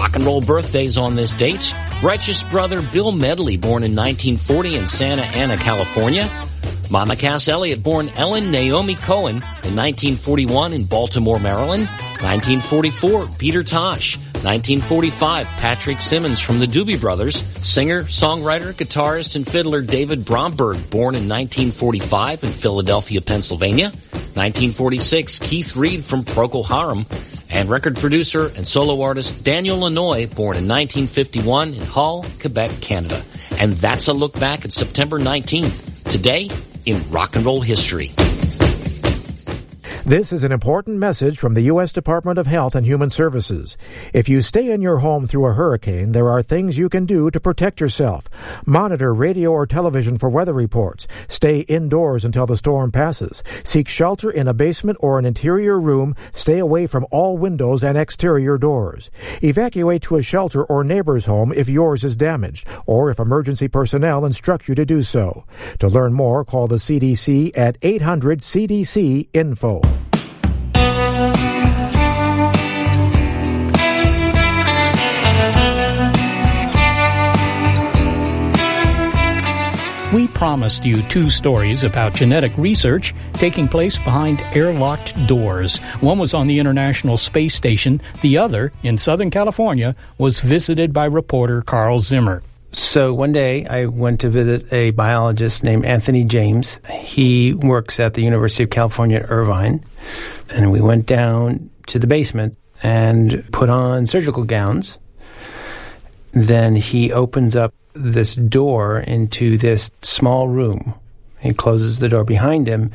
Rock and roll birthdays on this date. Righteous brother Bill Medley, born in 1940 in Santa Ana, California. Mama Cass Elliot, born Ellen Naomi Cohen in 1941 in Baltimore, Maryland. 1944, Peter Tosh. 1945, Patrick Simmons from the Doobie Brothers. Singer, songwriter, guitarist, and fiddler David Bromberg, born in 1945 in Philadelphia, Pennsylvania. 1946, Keith Reed from Procol Harum. And record producer and solo artist Daniel Lanois, born in 1951 in Hull, Quebec, Canada. And that's a look back at September 19th, today in rock and roll history. This is an important message from the U.S. Department of Health and Human Services. If you stay in your home through a hurricane, there are things you can do to protect yourself. Monitor radio or television for weather reports. Stay indoors until the storm passes. Seek shelter in a basement or an interior room. Stay away from all windows and exterior doors. Evacuate to a shelter or neighbor's home if yours is damaged, or if emergency personnel instruct you to do so. To learn more, call the CDC at 800-CDC-INFO. We promised you 2 stories about genetic research taking place behind airlocked doors. One was on the International Space Station. The other, in Southern California, was visited by reporter Carl Zimmer. So one day I went to visit a biologist named Anthony James. He works at the University of California at Irvine. And we went down to the basement and put on surgical gowns. Then he opens up this door into this small room. He closes the door behind him,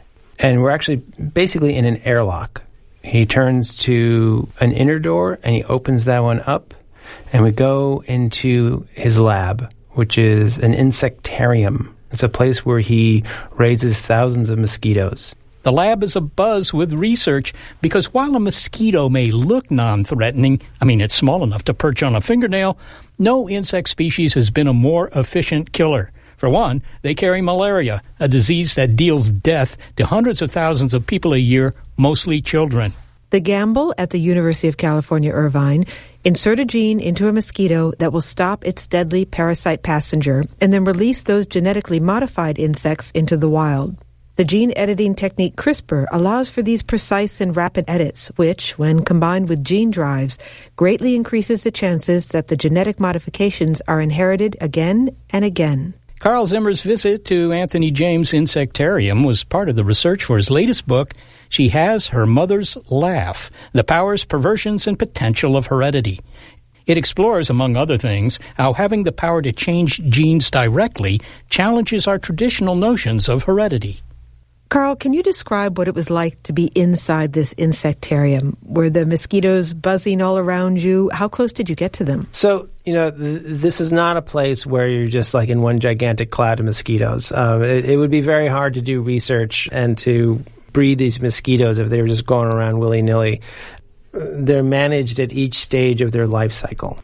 and we're actually basically in an airlock. He turns to an inner door, and he opens that one up, and we go into his lab, which is an insectarium. It's a place where he raises thousands of mosquitoes. The lab is abuzz with research because while a mosquito may look non-threatening, it's small enough to perch on a fingernail, no insect species has been a more efficient killer. For one, they carry malaria, a disease that deals death to hundreds of thousands of people a year, mostly children. The Gamble at the University of California, Irvine, insert a gene into a mosquito that will stop its deadly parasite passenger and then release those genetically modified insects into the wild. The gene editing technique CRISPR allows for these precise and rapid edits, which, when combined with gene drives, greatly increases the chances that the genetic modifications are inherited again and again. Carl Zimmer's visit to Anthony James' Insectarium was part of the research for his latest book, She Has Her Mother's Laugh, The Powers, Perversions, and Potential of Heredity. It explores, among other things, how having the power to change genes directly challenges our traditional notions of heredity. Carl, can you describe what it was like to be inside this insectarium? Were the mosquitoes buzzing all around you? How close did you get to them? So, this is not a place where you're just like in one gigantic cloud of mosquitoes. It would be very hard to do research and to breed these mosquitoes if they were just going around willy-nilly. They're managed at each stage of their life cycle.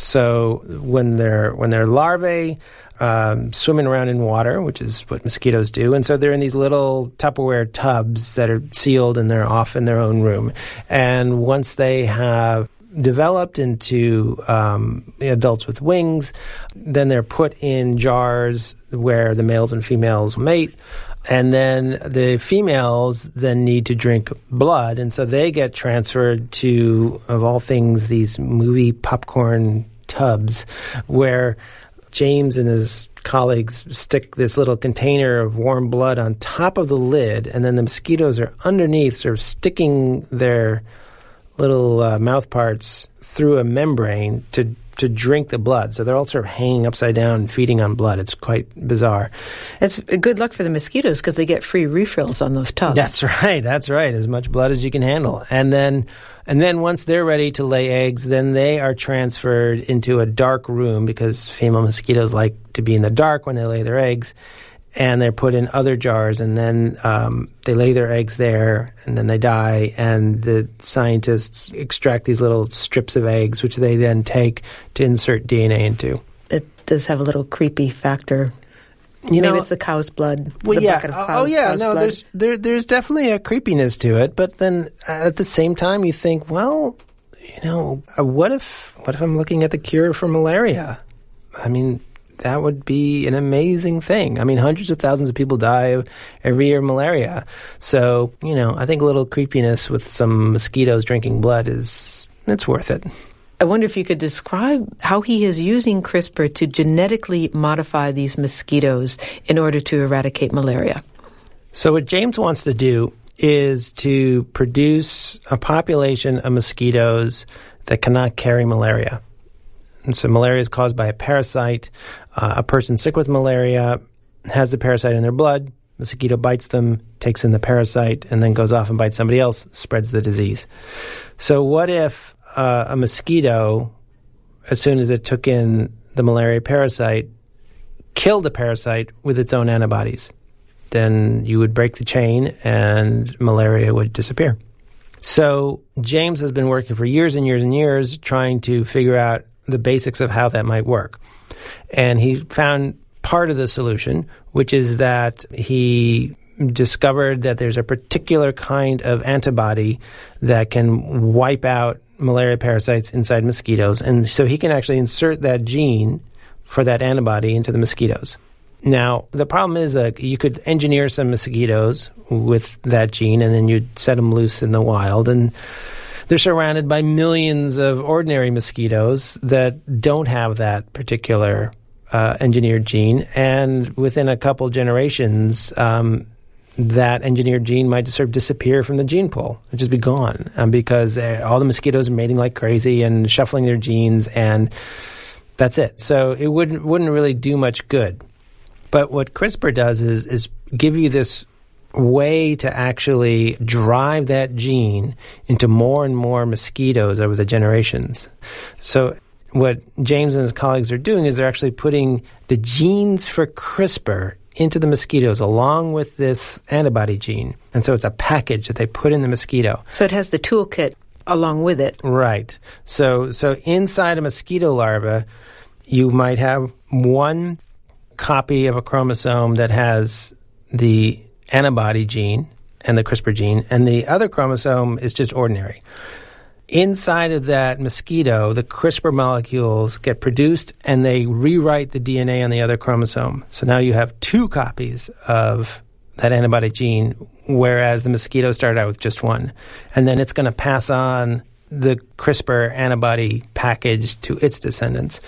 So when they're larvae, swimming around in water, which is what mosquitoes do. And so they're in these little Tupperware tubs that are sealed and they're off in their own room. And once they have developed into adults with wings, then they're put in jars where the males and females mate. And then the females then need to drink blood. And so they get transferred to, of all things, these movie popcorn tubs where James and his colleagues stick this little container of warm blood on top of the lid, and then the mosquitoes are underneath, sort of sticking their little mouth parts through a membrane to drink the blood. So they're all sort of hanging upside down and feeding on blood. It's quite bizarre. It's good luck for the mosquitoes because they get free refills on those tubs. That's right. As much blood as you can handle. And then once they're ready to lay eggs, then they are transferred into a dark room because female mosquitoes like to be in the dark when they lay their eggs. And they're put in other jars, and then they lay their eggs there, and then they die, and the scientists extract these little strips of eggs, which they then take to insert DNA into. It does have a little creepy factor. Maybe it's the cow's blood. Well, bucket of cow's blood. There's definitely a creepiness to it, but then at the same time you think, well, what if I'm looking at the cure for malaria? I mean, that would be an amazing thing. I mean, hundreds of thousands of people die every year of malaria. So, I think a little creepiness with some mosquitoes drinking blood it's worth it. I wonder if you could describe how he is using CRISPR to genetically modify these mosquitoes in order to eradicate malaria. So what James wants to do is to produce a population of mosquitoes that cannot carry malaria. And so malaria is caused by a parasite. A person sick with malaria has the parasite in their blood. Mosquito bites them, takes in the parasite, and then goes off and bites somebody else, spreads the disease. So what if a mosquito, as soon as it took in the malaria parasite, killed the parasite with its own antibodies? Then you would break the chain and malaria would disappear. So James has been working for years and years and years trying to figure out the basics of how that might work. And he found part of the solution, which is that he discovered that there's a particular kind of antibody that can wipe out malaria parasites inside mosquitoes. And so he can actually insert that gene for that antibody into the mosquitoes. Now, the problem is you could engineer some mosquitoes with that gene, and then you'd set them loose in the wild, and they're surrounded by millions of ordinary mosquitoes that don't have that particular engineered gene, and within a couple generations, that engineered gene might just sort of disappear from the gene pool and just be gone because all the mosquitoes are mating like crazy and shuffling their genes, and that's it. So it wouldn't really do much good. But what CRISPR does is give you this way to actually drive that gene into more and more mosquitoes over the generations. So what James and his colleagues are doing is they're actually putting the genes for CRISPR into the mosquitoes along with this antibody gene. And so it's a package that they put in the mosquito. So it has the toolkit along with it. Right. So inside a mosquito larva, you might have one copy of a chromosome that has the antibody gene and the CRISPR gene, and the other chromosome is just ordinary. Inside of that mosquito, the CRISPR molecules get produced and they rewrite the DNA on the other chromosome. So now you have two copies of that antibody gene, whereas the mosquito started out with just one. And then it's going to pass on the CRISPR antibody package to its descendants.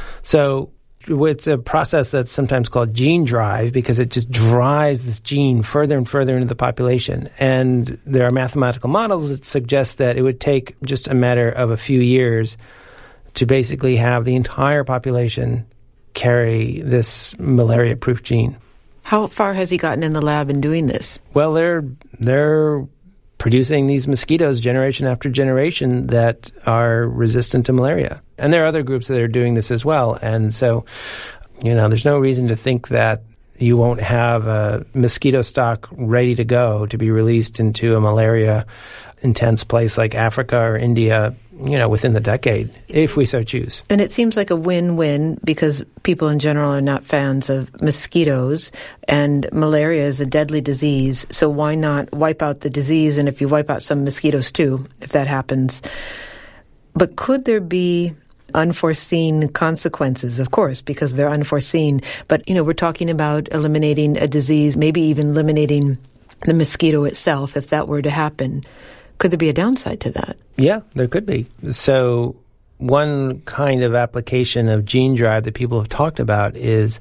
So it's a process that's sometimes called gene drive because it just drives this gene further and further into the population. And there are mathematical models that suggest that it would take just a matter of a few years to basically have the entire population carry this malaria-proof gene. How far has he gotten in the lab in doing this? Well, they're producing these mosquitoes generation after generation that are resistant to malaria. And there are other groups that are doing this as well. And so, there's no reason to think that you won't have a mosquito stock ready to go to be released into a malaria-intense place like Africa or India, within the decade, if we so choose. And it seems like a win-win because people in general are not fans of mosquitoes, and malaria is a deadly disease, so why not wipe out the disease, and if you wipe out some mosquitoes too, if that happens. But could there be unforeseen consequences? Of course, because they're unforeseen. But, we're talking about eliminating a disease, maybe even eliminating the mosquito itself, if that were to happen. Could there be a downside to that? Yeah, there could be. So one kind of application of gene drive that people have talked about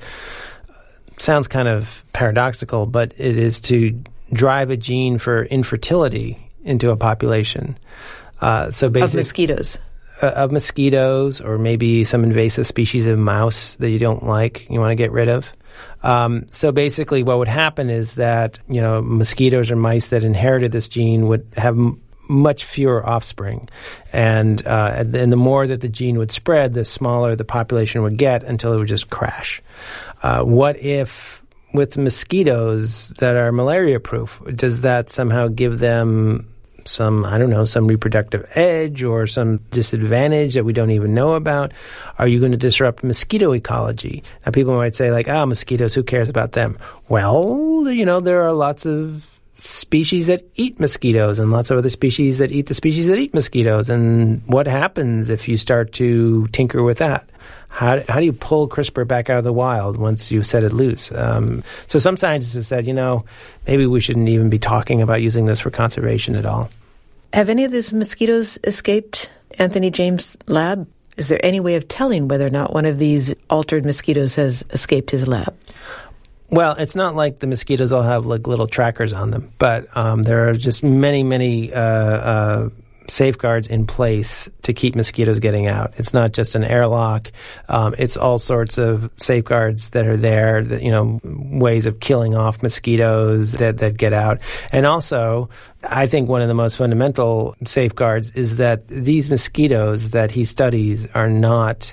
sounds kind of paradoxical, but it is to drive a gene for infertility into a population. So basically, of mosquitoes? Of mosquitoes, or maybe some invasive species of mouse that you don't like, you want to get rid of. So basically what would happen is that, mosquitoes or mice that inherited this gene would have much fewer offspring. And the more that the gene would spread, the smaller the population would get until it would just crash. What if with mosquitoes that are malaria-proof, does that somehow give them some reproductive edge or some disadvantage that we don't even know about? Are you going to disrupt mosquito ecology? Now, people might say, mosquitoes, who cares about them? Well, there are lots of species that eat mosquitoes and lots of other species that eat the species that eat mosquitoes. And what happens if you start to tinker with that? How do you pull CRISPR back out of the wild once you've set it loose? So some scientists have said, maybe we shouldn't even be talking about using this for conservation at all. Have any of these mosquitoes escaped Anthony James' lab? Is there any way of telling whether or not one of these altered mosquitoes has escaped his lab? Well, it's not like the mosquitoes all have like little trackers on them, but there are just many safeguards in place to keep mosquitoes getting out. It's not just an airlock. It's all sorts of safeguards that are there, that, ways of killing off mosquitoes that get out. And also, I think one of the most fundamental safeguards is that these mosquitoes that he studies are not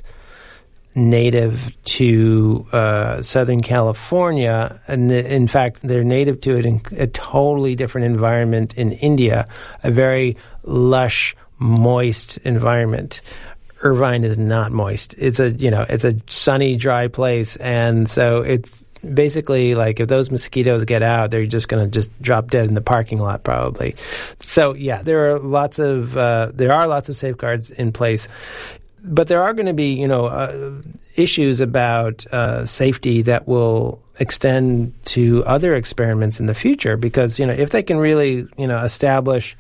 native to Southern California, and in fact, they're native to it in a totally different environment in India, a very lush, moist environment. Irvine is not moist. It's a sunny, dry place, and so it's basically like if those mosquitoes get out, they're just going to just drop dead in the parking lot probably. So yeah, there are lots of safeguards in place. But there are going to be, issues about safety that will extend to other experiments in the future because, if they can really, establish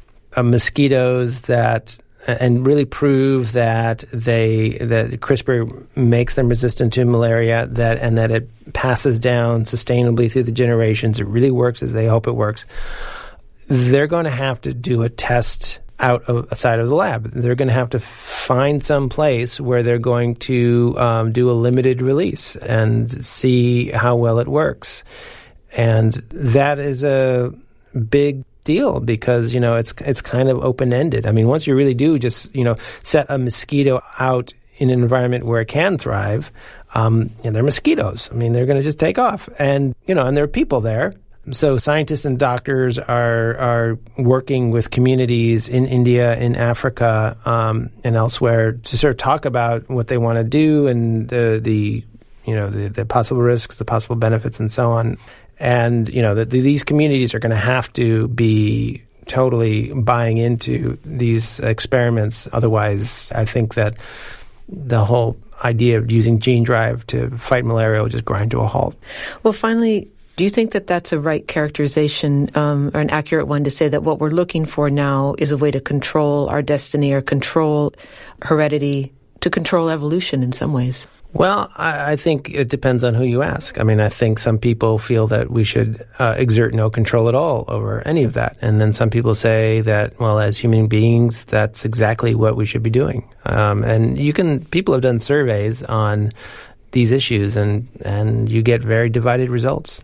mosquitoes that and really prove that that CRISPR makes them resistant to malaria, and that it passes down sustainably through the generations, it really works as they hope it works, they're going to have to do a test outside of the lab. They're going to have to find some place where they're going to do a limited release and see how well it works. And that is a big deal because, it's kind of open-ended. I mean, once you really do just, set a mosquito out in an environment where it can thrive, they're mosquitoes. I mean, they're going to just take off. And, and there are people there. So scientists and doctors are working with communities in India, in Africa, and elsewhere to sort of talk about what they want to do and the possible risks, the possible benefits, and so on. And these communities are going to have to be totally buying into these experiments. Otherwise, I think that the whole idea of using gene drive to fight malaria will just grind to a halt. Well, finally, do you think that that's a right characterization or an accurate one to say that what we're looking for now is a way to control our destiny or control heredity, to control evolution in some ways? Well, I think it depends on who you ask. I mean, I think some people feel that we should exert no control at all over any of that. And then some people say that, well, as human beings, that's exactly what we should be doing. And people have done surveys on these issues and you get very divided results.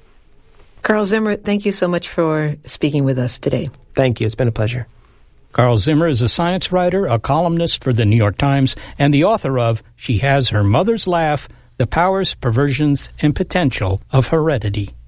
Carl Zimmer, thank you so much for speaking with us today. Thank you. It's been a pleasure. Carl Zimmer is a science writer, a columnist for the New York Times, and the author of She Has Her Mother's Laugh, The Powers, Perversions, and Potential of Heredity.